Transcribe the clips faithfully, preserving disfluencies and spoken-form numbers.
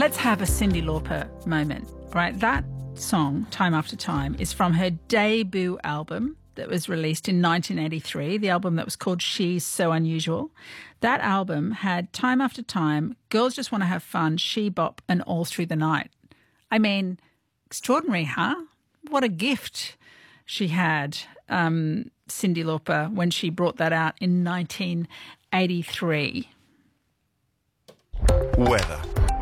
Let's have a Cyndi Lauper moment, right? That song, Time After Time, is from her debut album that was released in nineteen eighty-three, the album that was called She's So Unusual. That album had Time After Time, Girls Just Want to Have Fun, She Bop, and All Through the Night. I mean, extraordinary, huh? What a gift she had, um, Cyndi Lauper, when she brought that out in nineteen eighty-three. Weather.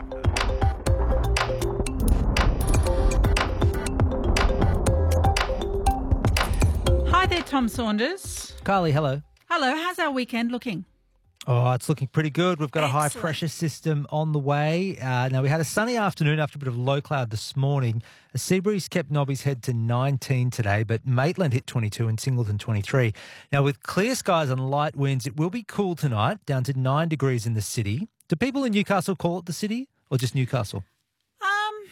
Hi there, Tom Saunders. Carly, hello. Hello, how's our weekend looking? Oh, it's looking pretty good. We've got a Excellent. high pressure system on the way. Uh, now, we had a sunny afternoon after a bit of low cloud this morning. A sea breeze kept Nobby's head to nineteen today, but Maitland hit twenty-two and Singleton twenty-three. Now, with clear skies and light winds, it will be cool tonight, down to nine degrees in the city. Do people in Newcastle call it the city or just Newcastle? Um,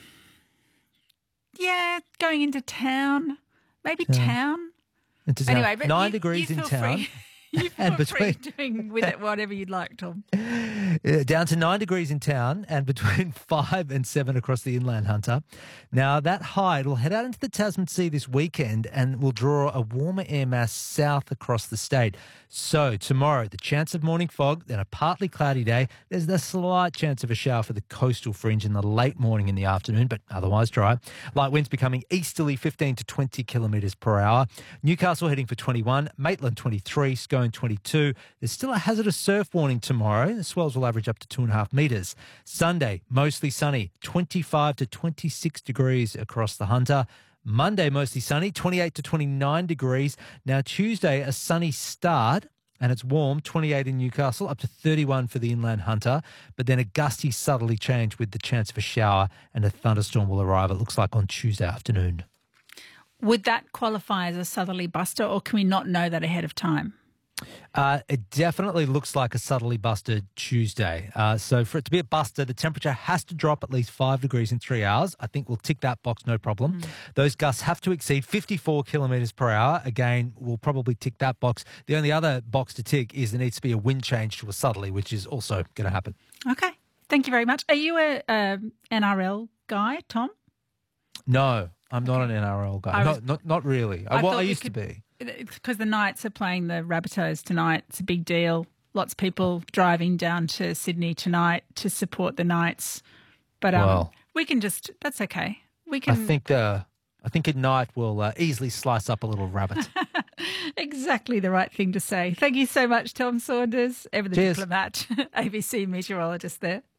yeah, going into town, maybe Town. town. Into town. Anyway, but nine you, degrees you in feel town. Free. You feel And free between- doing with it whatever you'd like, Tom. Uh, down to nine degrees in town and between five and seven across the inland, Hunter. Now, that high will head out into the Tasman Sea this weekend and will draw a warmer air mass south across the state. So, tomorrow, the chance of morning fog, then a partly cloudy day. There's a slight chance of a shower for the coastal fringe in the late morning and the afternoon, but otherwise dry. Light winds becoming easterly, fifteen to twenty kilometres per hour. Newcastle heading for twenty-one, Maitland twenty-three, Scone twenty-two. There's still a hazardous surf warning tomorrow. The swells will average up to two and a half metres. Sunday, mostly sunny, twenty-five to twenty-six degrees across the Hunter. Monday, mostly sunny, twenty-eight to twenty-nine degrees. Now, Tuesday, a sunny start, and it's warm, twenty-eight in Newcastle, up to thirty-one for the inland Hunter. But then a gusty southerly change with the chance of a shower, and a thunderstorm will arrive, it looks like, on Tuesday afternoon. Would that qualify as a southerly buster, or can we not know that ahead of time? Uh, it definitely looks like a southerly buster Tuesday. Uh, so for it to be a buster, the temperature has to drop at least five degrees in three hours. I think we'll tick that box, no problem. Mm. Those gusts have to exceed fifty-four kilometres per hour. Again, we'll probably tick that box. The only other box to tick is there needs to be a wind change to a southerly, which is also going to happen. Okay. Thank you very much. Are you a um, N R L guy, Tom? No, I'm not an N R L guy. Was, not, not not really. I, I well, I you used could, to be. Because the Knights are playing the Rabbitohs tonight. It's a big deal. Lots of people driving down to Sydney tonight to support the Knights. But um, well, we can just, that's okay. We can. I think uh, I think at night we'll uh, easily slice up a little rabbit. Exactly the right thing to say. Thank you so much, Tom Saunders, ever the Cheers. diplomat, A B C meteorologist there.